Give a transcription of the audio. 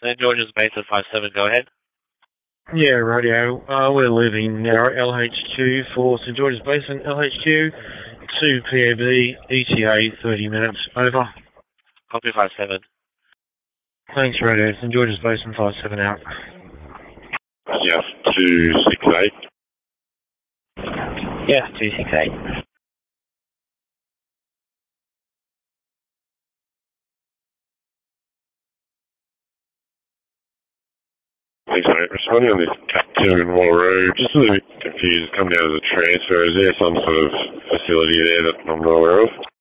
St. George's Base at 57, go ahead. Yeah, radio. We're leaving now at LH2 for St. George's Base and LH2 to PAB, ETA 30 minutes, over. Copy 57. Thanks, radio. St. George's Base and 57 out. Yes, 268. Yes, 268. Thanks, mate. Responding on this Cat 2 in Wall Road, just a little bit confused. Coming out as a transfer, is there some sort of facility there that I'm not aware of?